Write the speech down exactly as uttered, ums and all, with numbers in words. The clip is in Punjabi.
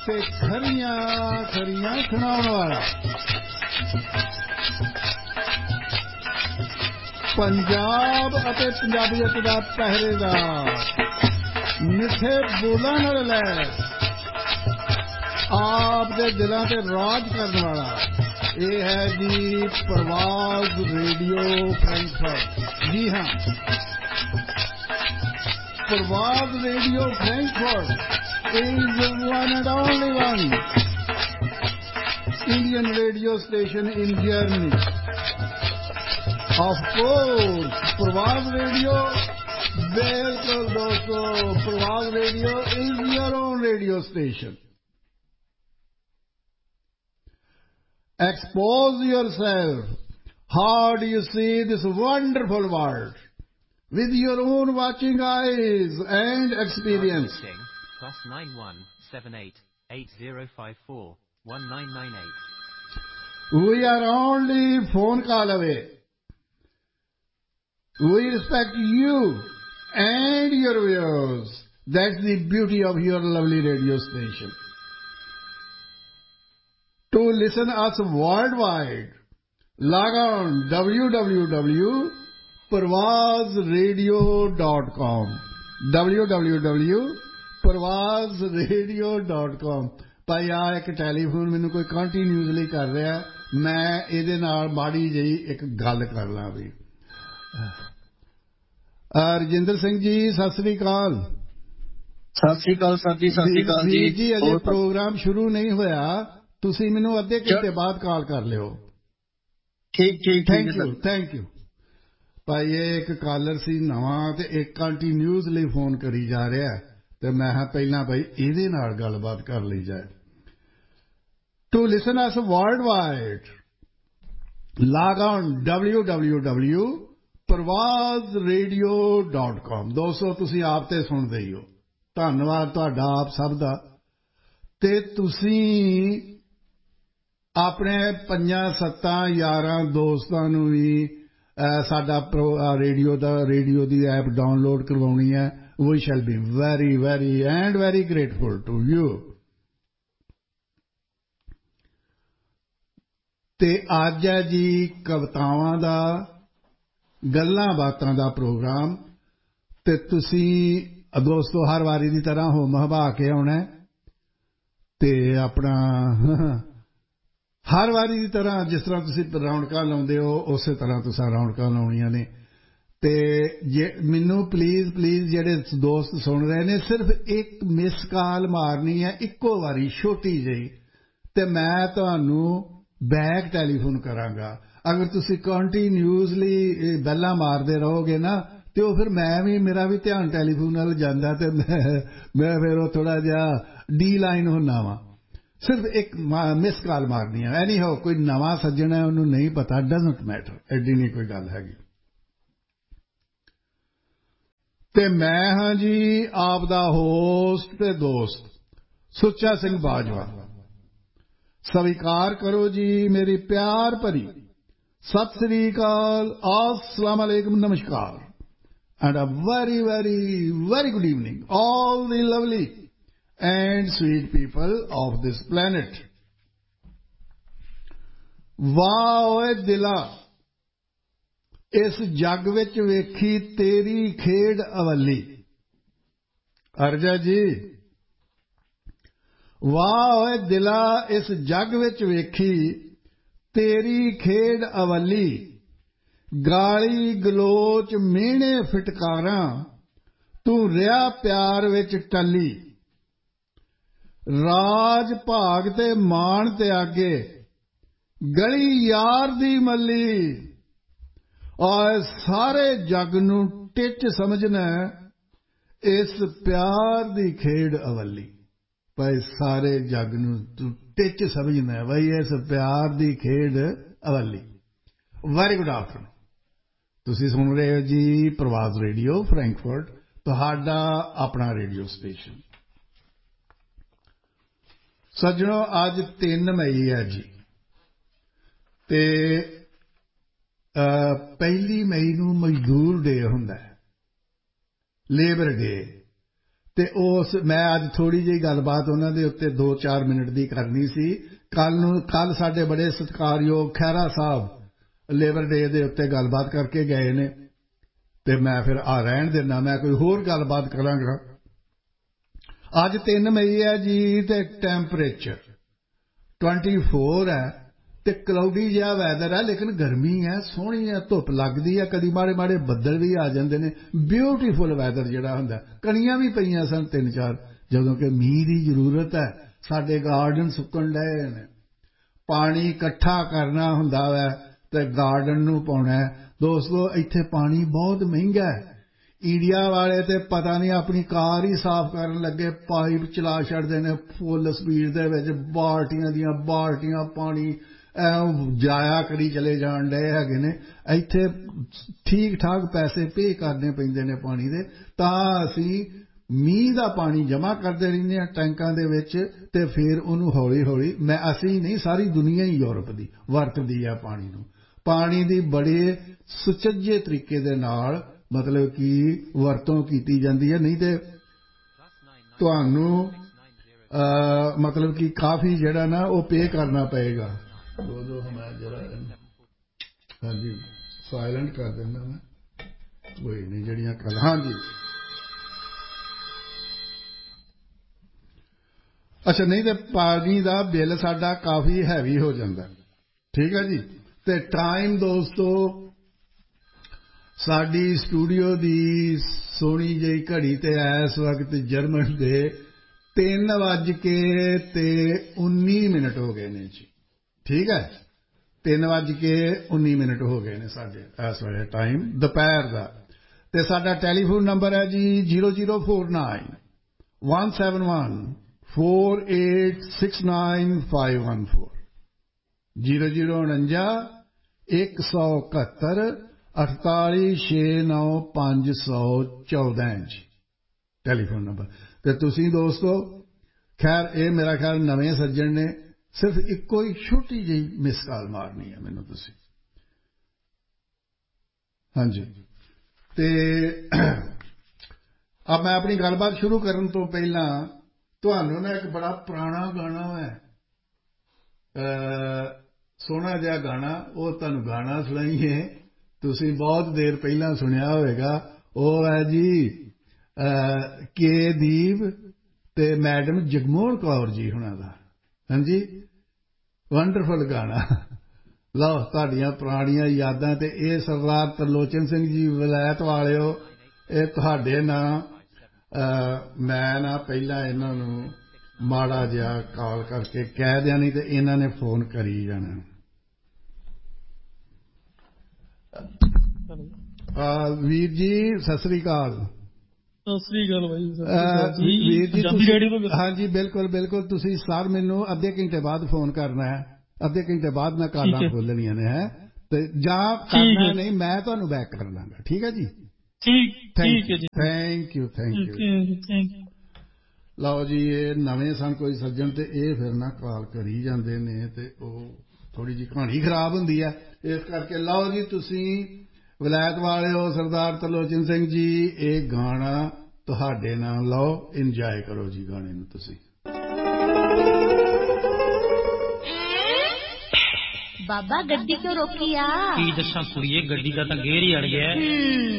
ਤੇ ਖਰੀਆਂ ਖਰੀਆਂ ਸੁਣਾਉਣ ਵਾਲਾ ਪੰਜਾਬ ਅਤੇ ਪੰਜਾਬੀਅਤ ਦਾ ਪਹਿਰੇਦਾਰ ਮਿੱਠੇ ਬੋਲਾਂ ਨਾਲ ਲੈਸ ਆਪ ਦੇ ਦਿਲਾਂ ਤੇ ਰਾਜ ਕਰਨ ਵਾਲਾ ਇਹ ਹੈ ਜੀ ਪ੍ਰਵਾਜ਼ ਰੇਡੀਓ ਫਰੈਂਕਫਰਟ। ਜੀ ਹਾਂ, ਪ੍ਰਵਾਜ਼ radio Frankfurt is one and only one Indian radio station in Germany. Of course, Pravaz Radio, bilkul dosto, Pravaz Radio is your own radio station. Expose yourself. How do you see this wonderful world? With your own watching eyes and experience. Plus nine one seven eight eight zero five four one nine nine eight. We are only phone call away. We respect you and your viewers. That's the beauty of your lovely radio station. To listen us worldwide, log on w w w dot parvaz radio dot com. w w w dot parvaz radio dot com. ਭਾਈ ਆ ਇੱਕ ਟੈਲੀਫੋਨ ਮੈਨੂੰ ਕੋਈ ਕੰਟੀਨਿਊਸਲੀ ਕਰ ਰਿਹਾ, ਮੈਂ ਇਹਦੇ ਨਾਲ ਮਾੜੀ ਜਿਹੀ ਇੱਕ ਗੱਲ ਕਰ ਲਾਂ ਵੀ। ਰਜਿੰਦਰ ਸਿੰਘ ਜੀ ਸਤਿ ਸ੍ਰੀ ਅਕਾਲ। ਸਤਿ ਸ੍ਰੀ ਅਕਾਲ ਸਰ ਜੀ। ਸਤਿ ਸ੍ਰੀ ਅਕਾਲ ਜੀ। ਜੀ ਅਜੇ ਪ੍ਰੋਗਰਾਮ ਸ਼ੁਰੂ ਨਹੀਂ ਹੋਇਆ, ਤੁਸੀਂ ਮੈਨੂੰ ਅੱਧੇ ਘੰਟੇ ਬਾਅਦ ਕਾਲ ਕਰ ਲਿਓ। ਠੀਕ ਠੀਕ ਥੈਂਕ ਯੂ ਥੈਂਕ ਯੂ ਭਾਈ। ਇਹ ਇੱਕ ਕਾਲਰ ਸੀ ਨਵਾਂ ਤੇ ਇੱਕ ਕੰਟੀਨਿਊਸਲੀ ਫੋਨ ਕਰੀ ਜਾ ਰਿਹਾ ਤੇ ਮੈਂ ਹਾਂ ਪਹਿਲਾਂ ਭਾਈ ਇਹਦੇ ਨਾਲ ਗੱਲਬਾਤ ਕਰ ਲਈ ਜਾਏ। To listen us world wide, log on w w w dot parvaz radio dot com। ਦੋਸਤੋ ਤੁਸੀਂ ਆਪ ਤੇ ਸੁਣਦੇ ਹੀ ਹੋ, ਧੰਨਵਾਦ ਤੁਹਾਡਾ ਆਪ ਸਭ ਦਾ। ਤੇ ਤੁਸੀਂ ਆਪਣੇ ਪੰਜਾਂ ਸੱਤਾਂ ਯਾਰਾਂ ਦੋਸਤਾਂ ਨੂੰ ਵੀ ਸਾਡਾ ਰੇਡੀਓ ਦਾ ਰੇਡੀਓ ਦੀ ਐਪ ਡਾਊਨਲੋਡ ਕਰਵਾਉਣੀ ਹੈ। We shall be very, very and very grateful to you. ਤੇ ਅੱਜ ਹੈ ਜੀ ਕਵਿਤਾਵਾਂ ਦਾ, ਗੱਲਾਂ ਬਾਤਾਂ ਦਾ ਪ੍ਰੋਗਰਾਮ। ਤੇ ਤੁਸੀਂ ਦੋਸਤੋ ਹਰ ਵਾਰੀ ਦੀ ਤਰ੍ਹਾਂ ਹੋ ਮਹਬਾ ਕੇ ਆਉਣਾ ਤੇ ਆਪਣਾ ਹਰ ਵਾਰੀ ਦੀ ਤਰ੍ਹਾਂ ਜਿਸ ਤਰ੍ਹਾਂ ਤੁਸੀਂ ਰੌਣਕਾਂ ਲਾਉਂਦੇ ਹੋ ਉਸੇ ਤਰ੍ਹਾਂ ਤੁਸੀਂ ਰੌਣਕਾਂ ਲਾਉਣੀਆਂ ਨੇ। ਤੇ ਜੇ ਮੈਨੂੰ ਪਲੀਜ਼ ਪਲੀਜ਼ ਜਿਹੜੇ ਦੋਸਤ ਸੁਣ ਰਹੇ ਨੇ ਸਿਰਫ ਇੱਕ ਮਿਸ ਕਾਲ ਮਾਰਨੀ ਹੈ ਇੱਕੋ ਵਾਰੀ ਛੋਟੀ ਜਿਹੀ, ਤੇ ਮੈਂ ਤੁਹਾਨੂੰ ਬੈਕ ਟੈਲੀਫੋਨ ਕਰਾਂਗਾ। ਅਗਰ ਤੁਸੀਂ ਕੰਟੀਨਿਊਸਲੀ ਬੈਲਾਂ ਮਾਰਦੇ ਰਹੋਗੇ ਨਾ ਤੇ ਉਹ ਫਿਰ ਮੈਂ ਵੀ ਮੇਰਾ ਵੀ ਧਿਆਨ ਟੈਲੀਫੋਨ ਨਾਲ ਜਾਂਦਾ ਤੇ ਮੈਂ ਮੈਂ ਫਿਰ ਉਹ ਥੋੜ੍ਹਾ ਜਿਹਾ ਡੀ ਲਾਈਨ ਹੁੰਦਾ ਵਾਂ। ਸਿਰਫ ਇੱਕ ਮਿਸ ਕਾਲ ਮਾਰਨੀ ਹੈ। ਐਨੀ ਹੋ ਕੋਈ ਨਵਾਂ ਸੱਜਣ ਹੈ ਉਹਨੂੰ ਨਹੀਂ ਪਤਾ, ਡਜ਼ਨਟ ਮੈਟਰ, ਐਡੀ ਨਹੀਂ ਕੋਈ ਗੱਲ ਹੈਗੀ। ਤੇ ਮੈਂ ਹਾਂ ਜੀ ਆਪ ਦਾ ਹੋਸਟ ਤੇ ਦੋਸਤ ਸੁੱਚਾ ਸਿੰਘ ਬਾਜਵਾ। ਸਵੀਕਾਰ ਕਰੋ ਜੀ ਮੇਰੀ ਪਿਆਰ ਭਰੀ ਸਤਿ ਸ੍ਰੀ ਅਕਾਲ, अस्सलाम वालेकुम, ਨਮਸਕਾਰ and a very very very good evening all the lovely and sweet people of this planet. ਵਾਹ ਓਏ ਦਿਲਾ ਇਸ ਜੱਗ ਵਿੱਚ ਵੇਖੀ ਤੇਰੀ ਖੇਡ ਅਵੱਲੀ। ਅਰਜਾ ਜੀ ਵਾਹ ਓਏ ਦਿਲਾ ਇਸ ਜੱਗ ਵਿੱਚ ਵੇਖੀ ਤੇਰੀ ਖੇਡ ਅਵੱਲੀ। ਗਾਲੀ ਗਲੋਚ ਮਿਹਣੇ ਫਿਟਕਾਰਾਂ ਤੂੰ ਰਿਹਾ ਪਿਆਰ ਵਿੱਚ ਟੱਲੀ। ਰਾਜ ਭਾਗ ਤੇ ਮਾਣ ਤਿਆਗੇ ਗਲੀ ਯਾਰ ਦੀ ਮੱਲੀ। ਔਰ ਸਾਰੇ ਜੱਗ ਨੂੰ ਟਿੱਚ ਸਮਝਣਾ ਇਸ ਪਿਆਰ ਦੀ ਖੇਡ ਅਵੱਲੀ। ਭਾਈ ਸਾਰੇ ਜੱਗ ਨੂੰ ਤੂੰ ਟਿੱਚ ਸਮਝਣਾ ਬਈ ਇਸ ਪਿਆਰ ਦੀ ਖੇਡ ਅਵੱਲੀ। Very good afternoon. ਤੁਸੀਂ ਸੁਣ ਰਹੇ ਹੋ ਜੀ ਪ੍ਰਵਾਜ਼ ਰੇਡੀਓ ਫਰੈਂਕਫਰਟ, ਤੁਹਾਡਾ ਆਪਣਾ ਰੇਡੀਓ ਸਟੇਸ਼ਨ। ਸੱਜਣੋ ਅੱਜ ਤਿੰਨ ਮਈ ਹੈ ਜੀ ਤੇ ਪਹਿਲੀ ਮਈ ਨੂੰ ਮਜ਼ਦੂਰ ਡੇ ਹੁੰਦਾ ਹੈ, ਲੇਬਰ ਡੇ। ਤੇ ਉਸ ਮੈਂ ਅੱਜ ਥੋੜ੍ਹੀ ਜਿਹੀ ਗੱਲਬਾਤ ਉਹਨਾਂ ਦੇ ਉੱਤੇ ਦੋ ਚਾਰ ਮਿੰਟ ਦੀ ਕਰਨੀ ਸੀ। ਕੱਲ੍ਹ ਨੂੰ ਕੱਲ੍ਹ ਸਾਡੇ ਬੜੇ ਸਤਿਕਾਰਯੋਗ ਖਹਿਰਾ ਸਾਹਿਬ ਲੇਬਰ ਡੇ ਦੇ ਉੱਤੇ ਗੱਲਬਾਤ ਕਰਕੇ ਗਏ ਨੇ ਤੇ ਮੈਂ ਫਿਰ ਆ ਰਹਿਣ ਦੇਣਾ, ਮੈਂ ਕੋਈ ਹੋਰ ਗੱਲਬਾਤ ਕਰਾਂਗਾ। ਅੱਜ ਤਿੰਨ ਮਈ ਹੈ ਜੀ ਤੇ ਟੈਂਪਰੇਚਰ ਚੌਬੀ ਹੈ ਤੇ ਕਲਾਉਡੀ ਜਿਹਾ ਵੈਦਰ ਹੈ, ਲੇਕਿਨ ਗਰਮੀ ਹੈ, ਸੋਹਣੀ ਹੈ, ਧੁੱਪ ਲੱਗਦੀ ਹੈ, ਕਦੀ ਮਾੜੇ ਮਾੜੇ ਬੱਦਲ ਵੀ ਆ ਜਾਂਦੇ ਨੇ। ਬਿਊਟੀਫੁਲ ਵੈਦਰ ਜਿਹੜਾ ਹੁੰਦਾ। ਕਣੀਆਂ ਵੀ ਪਈਆਂ ਸਨ ਤਿੰਨ ਚਾਰ, ਜਦੋਂ ਕਿ ਮੀਂਹ ਦੀ ਜ਼ਰੂਰਤ ਹੈ। ਸਾਡੇ ਗਾਰਡਨ ਸੁੱਕਣ ਡਏ ਨੇ, ਪਾਣੀ ਇਕੱਠਾ ਕਰਨਾ ਹੁੰਦਾ ਵੈ ਤੇ ਗਾਰਡਨ ਨੂੰ ਪਾਉਣਾ। ਦੋਸਤੋ ਇੱਥੇ ਪਾਣੀ ਬਹੁਤ ਮਹਿੰਗਾ ਹੈ। ਇੰਡੀਆ ਵਾਲੇ ਤੇ ਪਤਾ ਨਹੀਂ ਆਪਣੀ ਕਾਰ ਹੀ ਸਾਫ਼ ਕਰਨ ਲੱਗੇ ਪਾਈਪ ਚਲਾ ਛੱਡਦੇ ਨੇ ਫੁੱਲ ਸਪੀਡ ਦੇ ਵਿੱਚ, ਬਾਲਟੀਆਂ ਦੀਆਂ ਬਾਲਟੀਆਂ ਪਾਣੀ ਜਾਇਆ ਕਰੀ ਚਲੇ ਜਾਣ ਡਏ ਹੈਗੇ ਨੇ। ਇੱਥੇ ਠੀਕ ਠਾਕ ਪੈਸੇ ਪੇ ਕਰਨੇ ਪੈਂਦੇ ਨੇ ਪਾਣੀ ਦੇ, ਤਾਂ ਅਸੀਂ ਮੀਂਹ ਦਾ ਪਾਣੀ ਜਮ੍ਹਾਂ ਕਰਦੇ ਰਹਿੰਦੇ ਹਾਂ ਟੈਂਕਾਂ ਦੇ ਵਿੱਚ ਤੇ ਫਿਰ ਉਹਨੂੰ ਹੌਲੀ ਹੌਲੀ, ਮੈਂ ਅਸੀਂ ਨਹੀਂ ਸਾਰੀ ਦੁਨੀਆ ਹੀ ਯੂਰਪ ਦੀ ਵਰਤਦੀ ਹੈ ਪਾਣੀ ਨੂੰ। ਪਾਣੀ ਦੀ ਬੜੇ ਸੁਚੱਜੇ ਤਰੀਕੇ ਦੇ ਨਾਲ ਮਤਲਬ ਕਿ ਵਰਤੋਂ ਕੀਤੀ ਜਾਂਦੀ ਹੈ, ਨਹੀਂ ਤੇ ਤੁਹਾਨੂੰ ਮਤਲਬ ਕਿ ਕਾਫੀ ਜਿਹੜਾ ਨਾ ਉਹ ਪੇ ਕਰਨਾ ਪਏਗਾ। ਦੋ ਦੋ ਮੈਂ ਜਰਾ ਹਾਂਜੀ ਸਾਇਲੈਂਟ ਕਰ ਦਿੰਦਾ ਮੈਂ, ਕੋਈ ਨਹੀਂ ਜਿਹੜੀਆਂ ਕੱਲ ਹਾਂਜੀ ਅੱਛਾ ਨਹੀਂ ਤੇ ਪਾਣੀ ਦਾ ਬਿੱਲ ਸਾਡਾ ਕਾਫੀ ਹੈਵੀ ਹੋ ਜਾਂਦਾ। ਠੀਕ ਹੈ ਜੀ। ਤੇ ਟਾਈਮ ਦੋਸਤੋ ਸਾਡੀ ਸਟੂਡੀਓ ਦੀ ਸੋਹਣੀ ਜਿਹੀ ਘੜੀ ਤੇ ਇਸ ਵਕਤ ਜਰਮਨ ਦੇ ਤਿੰਨ ਵੱਜ ਕੇ ਤੇ ਉੱਨੀ ਮਿੰਟ ਹੋ ਗਏ ਨੇ ਜੀ। ਠੀਕ ਹੈ, ਤਿੰਨ ਵੱਜ ਕੇ ਉੱਨੀ ਮਿੰਟ ਹੋ ਗਏ ਨੇ ਸਾਡੇ ਇਸ ਵੇਲੇ ਟਾਈਮ ਦੁਪਹਿਰ ਦਾ। ਤੇ ਸਾਡਾ ਟੈਲੀਫੋਨ ਨੰਬਰ ਹੈ ਜੀ zero zero four nine one seven one four eight six nine five one four zero zero ਉਣੰਜਾ ਇੱਕ ਸੌ ਇਕਹੱਤਰ ਅਠਤਾਲੀ ਛੇ ਨੌ ਪੰਜ ਸੌ ਚੌਦਾਂ ਜੀ ਟੈਲੀਫੋਨ ਨੰਬਰ। ਤੇ ਤੁਸੀਂ ਦੋਸਤੋ ਖੈਰ ਇਹ ਮੇਰਾ ਖਿਆਲ ਨਵੇਂ ਸੱਜਣ ਨੇ, ਸਿਰਫ ਇੱਕੋ ਹੀ ਛੋਟੀ ਜਿਹੀ ਮਿਸ ਕਾਲ ਮਾਰਨੀ ਹੈ ਮੈਨੂੰ ਤੁਸੀਂ। ਹਾਂਜੀ ਤੇ अब मैं अपनी गलबात शुरू करने तो पहला ਤੁਹਾਨੂੰ ਨਾ ਇੱਕ ਬੜਾ ਪੁਰਾਣਾ ਗਾਣਾ ਹੈ, ਸੋਹਣਾ ਜਿਹਾ ਗਾਣਾ, ਉਹ ਤੁਹਾਨੂੰ ਗਾਣਾ ਸੁਣਾਈਏ। ਤੁਸੀਂ ਬਹੁਤ ਦੇਰ ਪਹਿਲਾਂ ਸੁਣਿਆ ਹੋਵੇਗਾ। ਉਹ ਹੈ ਜੀ ਕੇ ਦੀਪ ਤੇ ਮੈਡਮ ਜਗਮੋਹਨ ਕੌਰ ਜੀ ਹੁਣਾਂ ਦਾ। ਹਾਂਜੀ ਵੰਡਰਫੁਲ ਗਾਣਾ। ਲਓ ਤੁਹਾਡੀਆਂ ਪੁਰਾਣੀਆਂ ਯਾਦਾਂ ਤੇ ਇਹ ਸਰਦਾਰ ਤਰਲੋਚਨ ਸਿੰਘ ਜੀ ਵਿਲਾਇਤ ਵਾਲਿਓ, ਇਹ ਤੁਹਾਡੇ ਨਾਂ ਮੈਂ ਨਾ ਪਹਿਲਾਂ ਇਹਨਾਂ ਨੂੰ ਮਾੜਾ ਜਿਹਾ ਕਾਲ ਕਰਕੇ ਕਹਿ ਦਿਆਂ, ਨਹੀਂ ਤੇ ਇਹਨਾਂ ਨੇ ਫੋਨ ਕਰੀ ਜਾਣਾ। ਵੀਰ ਜੀ ਸਤਿ ਸ੍ਰੀ ਅਕਾਲ। ਸਤਿ ਸ੍ਰੀ ਅਕਾਲ ਭਾਈ ਵੀਰ ਜੀ। ਤੁਸੀਂ ਹਾਂਜੀ ਬਿਲਕੁਲ ਬਿਲਕੁਲ। ਤੁਸੀਂ ਸਰ ਮੈਨੂੰ ਅੱਧੇ ਘੰਟੇ ਬਾਅਦ ਫੋਨ ਕਰਨਾ ਹੈ, ਅੱਧੇ ਘੰਟੇ ਬਾਅਦ ਮੈਂ ਕਾਲਾਂ ਖੋਲਣੀਆਂ ਨੇ ਹੈ ਤੇ ਜਾਂ ਕਰਨਾ ਨਹੀਂ, ਮੈਂ ਤੁਹਾਨੂੰ ਬੈਕ ਕਰ ਲਾਂਗਾ। ਠੀਕ ਹੈ ਜੀ। ਠੀਕ ਠੀਕ ਹੈ ਜੀ। Thank you thank you. ਲਓ ਜੀ ਇਹ ਨਵੇਂ ਸਨ ਕੋਈ ਸੱਜਣ ਤੇ ਇਹ ਫਿਰ ਨਾ ਕਾਲ ਕਰੀ ਜਾਂਦੇ ਨੇ ਤੇ ਉਹ ਥੋੜੀ ਜਿਹੀ ਕਹਾਣੀ ਖਰਾਬ ਹੁੰਦੀ ਹੈ, ਇਸ ਕਰਕੇ। ਲਓ ਜੀ ਤੁਸੀਂ ਵਿਲਾਇਤ ਵਾਲਿਓ ਸਰਦਾਰ ਤਰਲੋਚਨ ਸਿੰਘ ਜੀ, ਇਹ ਗਾਣਾ ਤੁਹਾਡੇ ਨਾਲ, ਲਓ ਇੰਜੋਏ ਕਰੋ ਜੀ ਗਾਣੇ ਨੂੰ ਤੁਸੀਂ। ਬਾਬਾ ਗੱਡੀ ਕਿਉਂ ਰੋਕੀ ਆ? ਕੀ ਦੱਸਾਂ ਕੁੜੀਏ, ਗੱਡੀ ਦਾ ਤਾਂ ਗੇਰ ਹੀ ਅੜ ਗਿਆ।